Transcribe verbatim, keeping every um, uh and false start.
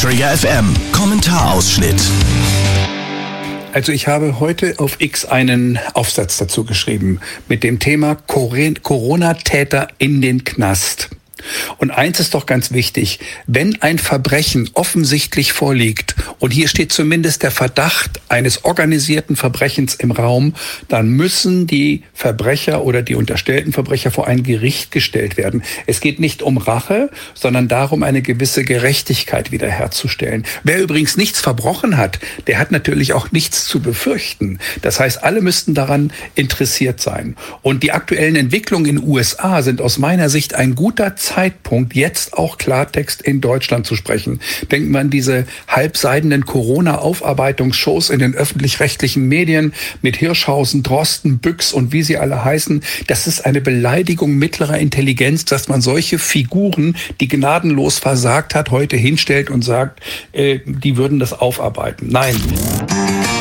Träger F M. Kommentarausschnitt. Also ich habe heute auf X einen Aufsatz dazu geschrieben mit dem Thema Corona-Täter in den Knast. Und eins ist doch ganz wichtig, wenn ein Verbrechen offensichtlich vorliegt und hier steht zumindest der Verdacht eines organisierten Verbrechens im Raum, dann müssen die Verbrecher oder die unterstellten Verbrecher vor ein Gericht gestellt werden. Es geht nicht um Rache, sondern darum, eine gewisse Gerechtigkeit wiederherzustellen. Wer übrigens nichts verbrochen hat, der hat natürlich auch nichts zu befürchten. Das heißt, alle müssten daran interessiert sein. Und die aktuellen Entwicklungen in den U S A sind aus meiner Sicht ein guter Zeitpunkt, jetzt auch Klartext in Deutschland zu sprechen. Denkt man an diese halbseidenen Corona-Aufarbeitungsshows in den öffentlich-rechtlichen Medien mit Hirschhausen, Drosten, Büchs und wie sie alle heißen. Das ist eine Beleidigung mittlerer Intelligenz, dass man solche Figuren, die gnadenlos versagt hat, heute hinstellt und sagt, äh, die würden das aufarbeiten. Nein.